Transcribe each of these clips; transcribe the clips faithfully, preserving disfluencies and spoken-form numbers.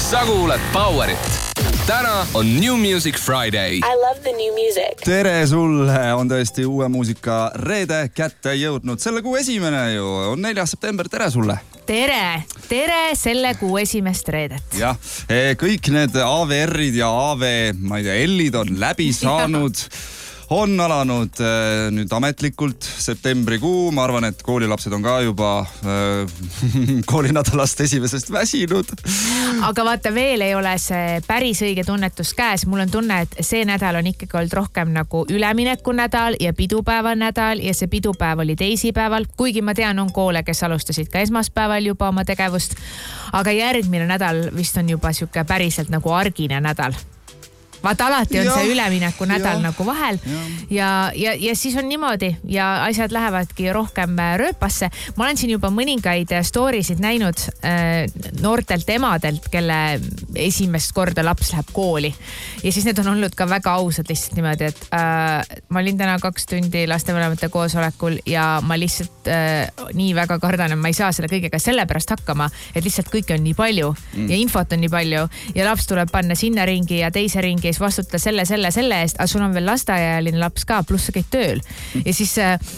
sa kuuled Powerit. Täna on New Music Friday. I love the new music. Tere sulle, on tõesti uue muusika reede kätte jõudnud. Selle kuu esimene ju on neljas september. Tere sulle. Tere, tere selle kuu esimest reedet. Jah, kõik need A V R-id ja A V, ma ei tea, L-id on läbi saanud. On alanud äh, nüüd ametlikult septembrikuu. Ma arvan, et koolilapsed on ka juba äh, koolinädalast esimesest väsinud. Aga vaata, veel ei ole see päris õige tunnetus käes. Mul on tunne, et see nädal on ikkagi olnud rohkem nagu ülemineku nädal ja pidupäeva nädal ja see pidupäev oli teisipäeval. Kuigi ma tean, on koole, kes alustasid ka esmaspäeval juba oma tegevust. Aga järgmine nädal vist on juba siuke päriselt nagu argine nädal. Vaata, alati on ja, see ülemineku nädal ja, nagu vahel ja. Ja, ja, ja siis on niimoodi ja asjad lähevadki rohkem rööpasse. Ma olen siin juba mõningaid storysid näinud äh, noortelt emadelt, kelle esimest korda laps läheb kooli. Ja siis need on olnud ka väga ausad lihtsalt niimoodi, et äh, ma olin täna kaks tundi lastevanemate koosolekul ja ma lihtsalt äh, nii väga kardan, et ma ei saa selle kõigega sellepärast hakkama, et lihtsalt kõike on nii palju mm. ja infot on nii palju ja laps tuleb panna sinna ringi ja teise ringi ja siis vastuta selle, selle, selle eest, aga sul on veel lasteaialine laps ka, pluss sa käid tööl. Ja siis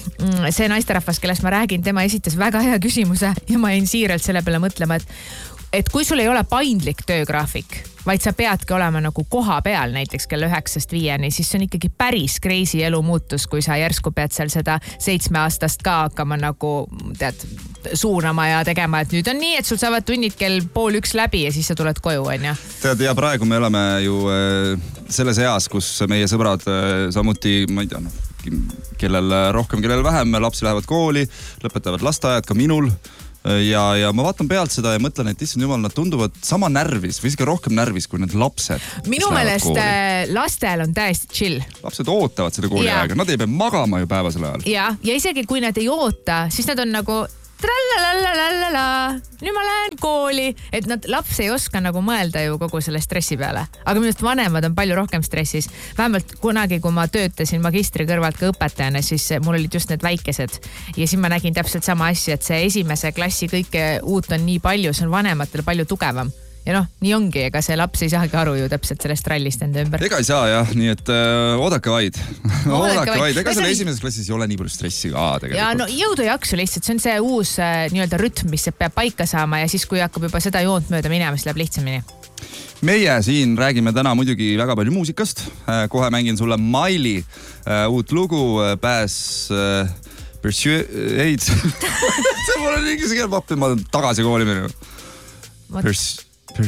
see naisterahvas, kellest ma räägin, tema esitas väga hea küsimuse ja ma jäin siiralt selle peale mõtlema, et, et kui sul ei ole paindlik töögraafik, vaid sa peadki olema nagu koha peal näiteks kella üheksast viieni, siis see on ikkagi päris crazy elu muutus, kui sa järsku pead seal seda seitsme aastast ka hakkama nagu tead, suunama ja tegema, et nüüd on nii, et sul saavad tunnid kell pool üks läbi ja siis sa tuled koju, on ja? Tead, ja praegu me oleme ju selles eas, kus meie sõbrad samuti, ma ei tea, kellel rohkem, kellel vähem, lapsi lähevad kooli, lõpetavad lasteajad, ka minul. Ja, ja ma vaatan pealt seda ja mõtlen, et issand jumal, nad tunduvad sama närvis või isegi rohkem närvis kui need lapsed. Minu meelest lastel on täiesti chill. Lapsed ootavad seda kooli aega, nad ei pea magama ju päevasel ajal. Ja, ja isegi kui nad ei oota, siis nad on nagu tralalalalala, nüüd ma lähen kooli, et nad laps ei oska nagu mõelda ju kogu selle stressi peale. Aga minust vanemad on palju rohkem stressis. Vähemalt kunagi, kui ma töötasin magistri kõrvalt ka õpetajana, siis mul olid just need väikesed. Ja siis ma nägin täpselt sama asja, et see esimese klassi kõike uut on nii palju, see on vanematel palju tugevam. Ja noh, nii ongi, ega see laps ei saagi aru ju täpselt sellest rallist enda ümber. Ega ei saa jah, nii et äh, oodake vaid. oodake vaid, ega selle esimeses klassis ei ole nii palju stressi ka tegelikult. Ja no jõudu jaksu lihtsalt, see on see uus äh, nii-öelda rütm, mis peab paika saama ja siis kui hakkab juba seda joont mööda minema, siis läheb lihtsamini. Meie siin räägime täna muidugi väga palju muusikast. Äh, kohe mängin sulle Miley äh, uut lugu, äh, pääs äh, Persuade. see pole inglise keel pappi, ma olen tagasi kooli minu. Persuade.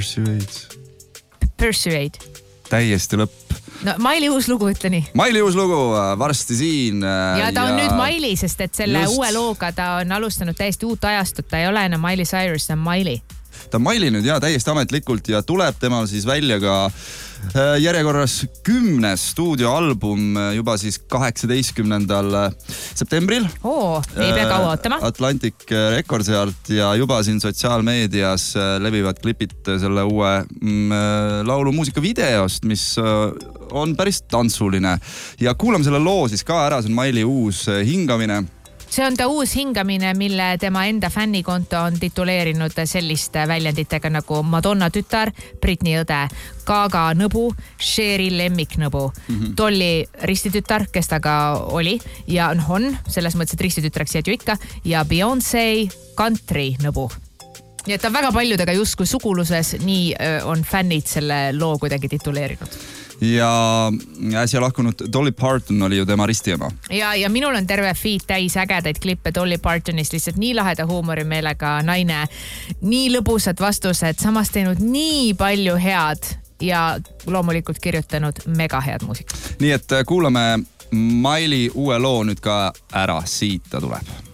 Persuade. Persuade. Täiesti lõpp. No Miley uus lugu, ütle nii. Miley uus lugu, varsti siin. Ja ta on ja... nüüd Miley, sest et selle Just... uue looga ta on alustanud täiesti uut ajastut. Ta ei ole enam Miley Cyrus, ta on Miley. Ta on Miley nüüd ja täiesti ametlikult ja tuleb temal siis välja ka järjekorras kümnes stuudioalbum juba siis kaheksateistkümnendal septembril. Oo, ei pea kaua ootama. Atlantic Recordsi alt ja juba siin sotsiaalmeedias levivad klipid selle uue mm, laulu muusika videost, mis on päris tantsuline. Ja kuulame selle loo siis ka ära, see on Miley uus hingamine. See on ta uus hingamine, mille tema enda fännikonto on tituleerinud selliste väljenditega nagu Madonna tütar, Britney õde, Gaga nõbu, Sheri lemmiknõbu, mm-hmm. Dolly ristitütar, kes ta ka oli ja on, selles mõttes, et ristitütraks jääd ju ikka ja Beyoncé country nõbu. Nii et ta väga paljudega justkui suguluses, nii on fännid selle loo kuidagi tituleerinud. Ja äsja lahkunud Dolly Parton oli ju tema ristiema. Ja, ja minul on terve feed täis ägedaid klippe Dolly Partonist, lihtsalt nii laheda huumorimeelega naine, nii lõbusad vastused, samas teinud nii palju head ja loomulikult kirjutanud mega head muusikat. Nii et kuulame Miley uue loo nüüd ka ära, siit ta tuleb.